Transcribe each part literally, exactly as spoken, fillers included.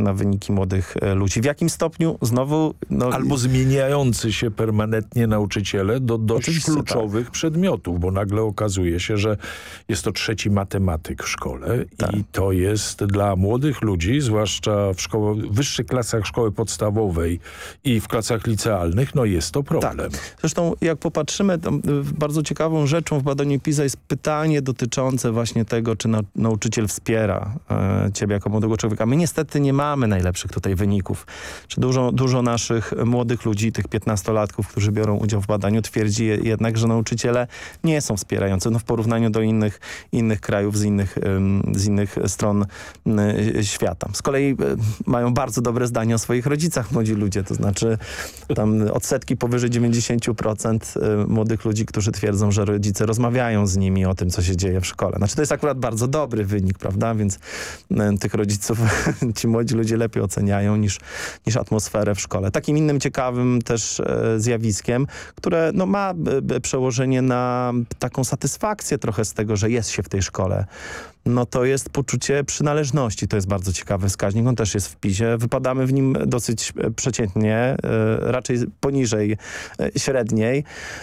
na wyniki młodych e, ludzi. W jakim stopniu? Znowu... No, Albo zmieniający się permanentnie nauczyciele do dość Oczywiście, kluczowych tak. przedmiotów, bo nagle okazuje się, że jest to trzeci matematyk w szkole tak. i to jest dla młodych ludzi, zwłaszcza w szkoło, wyższych klasach szkoły podstawowej i w klasach licealnych, no jest to problem. Tak. Zresztą jak popatrzymy, tam bardzo ciekawą rzeczą w badaniu PISA jest pytanie dotyczące właśnie tego, czy na, nauczyciel wspiera e, ciebie jako młodego człowieka. My niestety nie mamy najlepszych tutaj wyników. Czy dużo, dużo naszych młodych ludzi, tych piętnastolatków, którzy biorą udział w badaniu, twierdzi jednak, że nauczyciele nie są wspierający no, w porównaniu do innych, innych krajów z innych, z innych stron świata. Z kolei mają bardzo dobre zdanie o swoich rodzicach młodzi ludzie, to znaczy tam odsetki powyżej dziewięćdziesiąt procent młodych ludzi, którzy twierdzą, że rodzice rozmawiają z nimi o tym, co się dzieje w szkole. Znaczy to jest akurat bardzo dobry wynik, prawda? Więc tych rodziców ci młodzi ludzie lepiej oceniają niż, niż atmosferę w szkole. Takim innym ciekawym też zjawiskiem, które no, ma przełożenie na taką satysfakcję trochę z tego, że jest się w tej szkole, no to jest poczucie przynależności. To jest bardzo ciekawy wskaźnik. On też jest w PISie. Wypadamy w nim dosyć przeciętnie, raczej poniżej średniej.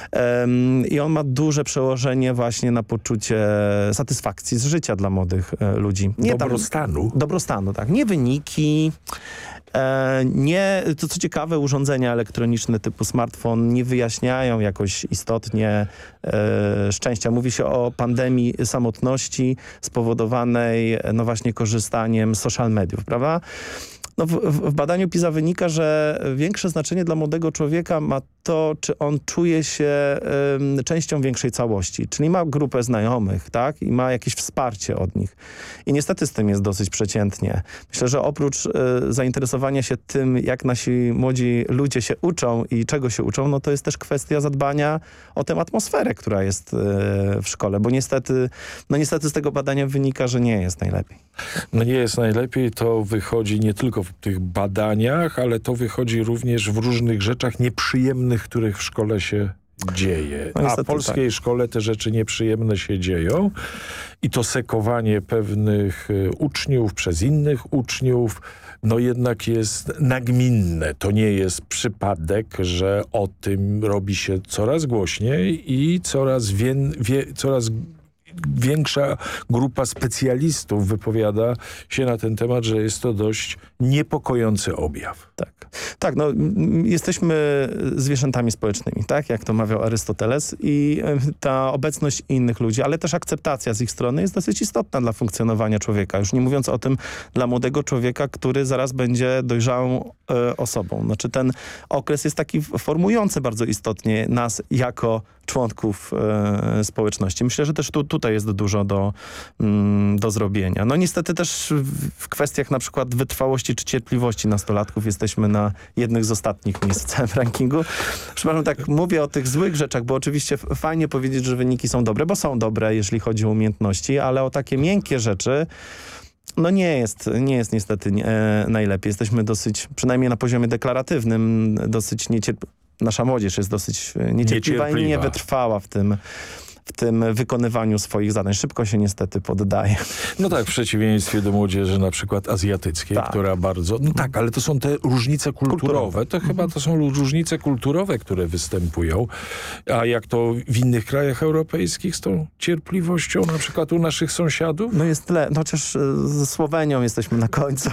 I on ma duże przełożenie właśnie na poczucie satysfakcji z życia dla młodych ludzi. Nie dobrostanu. Tam, dobrostanu, tak. Nie wyniki, nie, to co ciekawe, urządzenia elektroniczne typu smartfon nie wyjaśniają jakoś istotnie e, szczęścia. Mówi się o pandemii samotności spowodowanej no właśnie korzystaniem z social mediów, prawda? No w, w badaniu PISA wynika, że większe znaczenie dla młodego człowieka ma to, czy on czuje się y, częścią większej całości, czyli ma grupę znajomych, tak? I ma jakieś wsparcie od nich. I niestety z tym jest dosyć przeciętnie. Myślę, że oprócz y, zainteresowania się tym, jak nasi młodzi ludzie się uczą i czego się uczą, no to jest też kwestia zadbania o tę atmosferę, która jest y, w szkole, bo niestety, no niestety z tego badania wynika, że nie jest najlepiej. No nie jest najlepiej, to wychodzi nie tylko w tych badaniach, ale to wychodzi również w różnych rzeczach nieprzyjemnych, których w szkole się dzieje. No a w polskiej tak. szkole te rzeczy nieprzyjemne się dzieją i to sekowanie pewnych uczniów przez innych uczniów no jednak jest nagminne. To nie jest przypadek, że o tym robi się coraz głośniej i coraz, wie, wie, coraz większa grupa specjalistów wypowiada się na ten temat, że jest to dość niepokojący objaw. Tak, tak no jesteśmy zwierzętami społecznymi, tak, jak to mawiał Arystoteles i ta obecność innych ludzi, ale też akceptacja z ich strony jest dosyć istotna dla funkcjonowania człowieka. Już nie mówiąc o tym dla młodego człowieka, który zaraz będzie dojrzałą e, osobą. Znaczy ten okres jest taki formujący bardzo istotnie nas jako członków e, społeczności. Myślę, że też tu, tutaj jest dużo do, mm, do zrobienia. No niestety też w, w kwestiach na przykład wytrwałości czy cierpliwości nastolatków jesteśmy na jednych z ostatnich miejsc w całym rankingu. Przepraszam, tak mówię o tych złych rzeczach, bo oczywiście fajnie powiedzieć, że wyniki są dobre, bo są dobre, jeśli chodzi o umiejętności, ale o takie miękkie rzeczy no nie jest, nie jest niestety e, najlepiej. Jesteśmy dosyć, przynajmniej na poziomie deklaratywnym, dosyć niecierpliwi. Nasza młodzież jest dosyć niecierpliwa, niecierpliwa. i nie wytrwała w tym, w tym wykonywaniu swoich zadań. Szybko się niestety poddaje. No tak, w przeciwieństwie do młodzieży na przykład azjatyckiej, tak. która bardzo... No tak, ale to są te różnice kulturowe. kulturowe. To chyba to są różnice kulturowe, które występują. A jak to w innych krajach europejskich z tą cierpliwością, na przykład u naszych sąsiadów? No jest tyle. No chociaż ze Słowenią jesteśmy na końcu.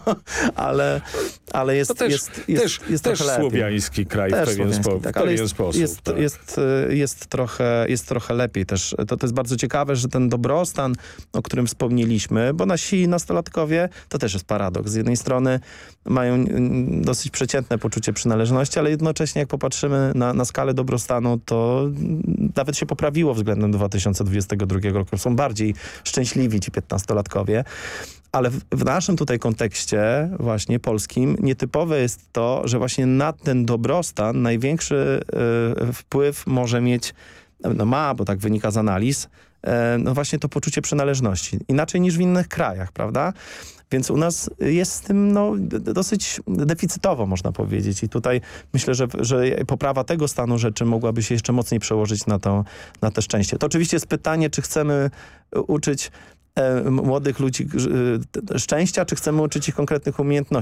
ale, ale jest, też, jest, jest, też, jest też trochę słowiański kraj też w pewien, spo, tak, w pewien jest, sposób. Jest, tak. jest, jest, trochę, jest trochę lepiej też. To, to jest bardzo ciekawe, że ten dobrostan, o którym wspomnieliśmy, bo nasi nastolatkowie, to też jest paradoks. Z jednej strony mają dosyć przeciętne poczucie przynależności, ale jednocześnie jak popatrzymy na, na skalę dobrostanu, to nawet się poprawiło względem dwa tysiące dwudziestego drugiego roku. Są bardziej szczęśliwi ci piętnastolatkowie. Ale w, w naszym tutaj kontekście właśnie polskim nietypowe jest to, że właśnie na ten dobrostan największy y, wpływ może mieć, no ma, bo tak wynika z analiz, y, no właśnie to poczucie przynależności. Inaczej niż w innych krajach, prawda? Więc u nas jest z tym no, dosyć deficytowo, można powiedzieć. I tutaj myślę, że, że poprawa tego stanu rzeczy mogłaby się jeszcze mocniej przełożyć na to, na to szczęście. To oczywiście jest pytanie, czy chcemy uczyć młodych ludzi szczęścia, czy chcemy uczyć ich konkretnych umiejętności.